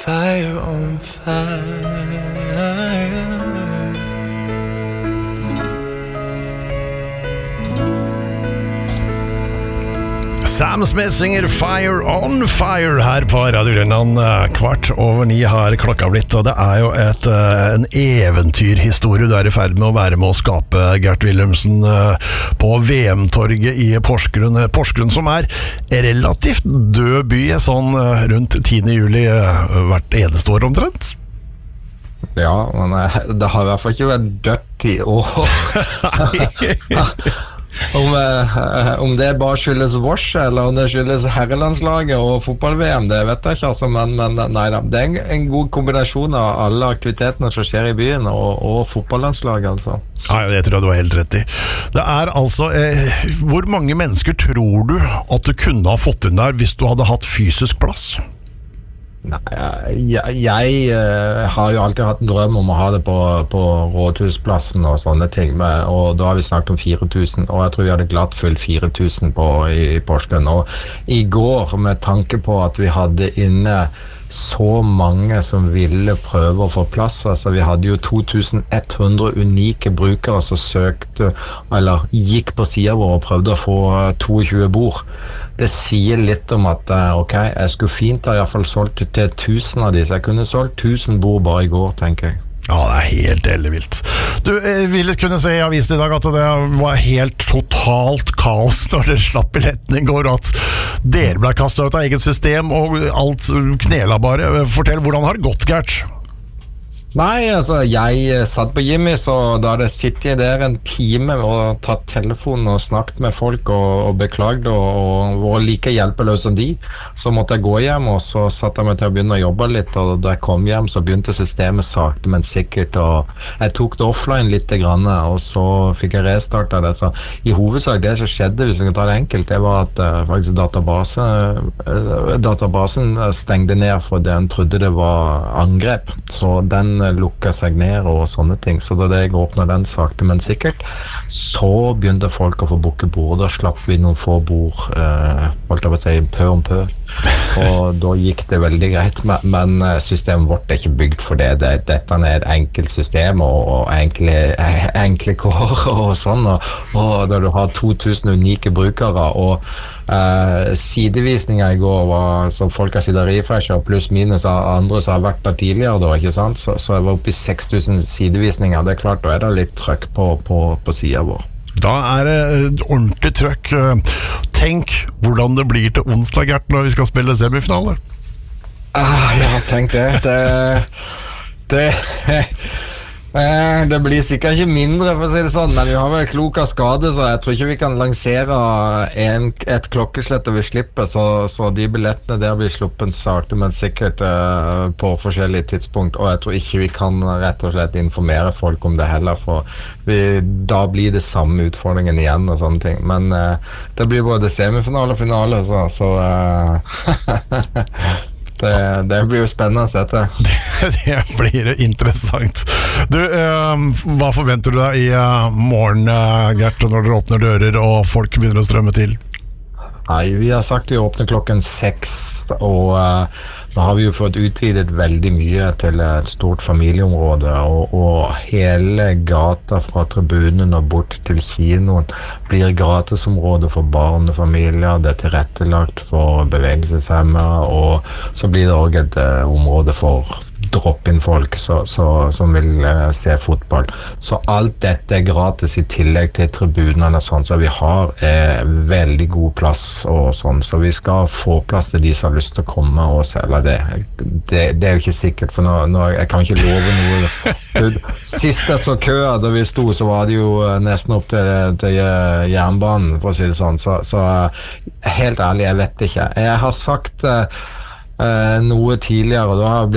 fire on fire. Sam Smith synger Fire on Fire her på Radio Grønland. 8:15 har klokka blitt, og det jo en eventyrhistorie du i ferd med å være med å skape, Gert Wilhelmsen, på VM-torget i Porsgrunn. Porsgrunn som relativt død by, sånn rundt 10. juli hvert eneste år omtrent. Ja, men det har i hvert fall ikke vært dødt i år. Om det bare skyldes Vosch, eller om det skyldes herrelandslaget og fotball-VM, det vet jeg ikke, altså, men nei da. Det en god kombinasjon av alle aktivitetene som skjer i byen, og fotballandslaget, altså. Ja, det tror jeg du har helt rett i. Det altså hvor mange mennesker tror du at du kunne ha fått inn der hvis du hadde hatt fysisk plass? Nei, jeg har jo alltid hatt en drøm om å ha det på Rådhusplassen og sånne ting, og da har vi snakket om 4000, og jeg tror vi hadde glatt fullt 4000 i Porsgrunn. Og i går, med tanke på at vi hadde inne så mange som ville prøve å få plass, altså vi hadde jo 2100 unike brukere som søkte, eller gikk på siden vår og prøvde å få 22 bord. Det sier litt om at ok, jeg skulle fint ha i hvert fall solgt til 1000 av de, så jeg kunne solgt 1000 bord bare i går, tenker jeg. Ja, det helt ellevilt. Du ville kunne se i avisen i dag at det var helt totalt kaos når dere slapp billetten i går, at dere ble kastet ut av eget system og alt knela bare. Fortell, hvordan har det gått, Gert? Nei, altså, jeg satt på Jimmy, så da hadde jeg sittet der en time og tatt telefonen og snakket med folk og beklagd og var like hjelpeløs som de, så måtte jeg gå hjem, og så satt jeg meg til å begynne å jobbe litt, og da jeg kom hjem så begynte systemet sakte, men sikkert, og jeg tok det offline litt grann, og så fikk jeg restartet det, så i hovedsak det som skjedde, hvis jeg kan ta det enkelt, det var at faktisk databasen stengte ned fordi den trodde det var angrep, så den lukket seg ned og sånne ting, så da jeg åpnet den sakte, men sikkert, så begynte folk å få bukke bord, da slapp vi noen få bord, holdt jeg på å si, pø om pø, og da gikk det veldig greit, men systemet vårt ikke bygd for det, dette et enkelt system, og enkle kår og sånn, og da du har 2000 unike brukere, og sidevisninger i går var, så folk har sittet refresher, pluss minus av andre som har vært der tidligere da, ikke sant? Så jeg var oppe i 6000 sidevisninger, det klart, da det litt trøkk på siden vår. Da det ordentlig trøkk. Tenk hvordan det blir til onsdag, Gert, når vi skal spille semifinale. Ja, tenk det blir sikkert ikke mindre, for å si det sånn, men vi har vel klok av skade, så jeg tror ikke vi kan lansere et klokkeslett og vi slipper, så de billettene der blir sluppet sakte, men sikkert på forskjellige tidspunkt, og jeg tror ikke vi kan rett og slett informere folk om det heller, for da blir det samme utfordringen igjen og sånne ting, men det blir både semifinale og finale, så det blir jo spennende dette. Det blir interessant. Du, hva forventer du deg i morgen, Gert, når dere åpner dører og folk begynner å strømme til? Nei, vi har sagt vi åpner klokken 6, og nå har vi jo fått utvidet veldig mye til et stort familieområde, og hele gata fra tribunen og bort til kinoen blir gratisområde for barn og familier, det tilrettelagt for bevegelseshemmede, og så blir det også et område for drop-in-folk som vil se fotball. Så alt dette gratis i tillegg til tribunene og sånn, så vi har veldig god plass og sånn, så vi skal få plass til de som har lyst til å komme og se, eller det jo ikke sikkert, for nå jeg kan ikke love noe. Sist jeg så køa da vi sto, så var det jo nesten opp til jernbanen, for å si det sånn, så helt ærlig, jeg vet ikke. Jeg har sagt noe tidligere, og da har jeg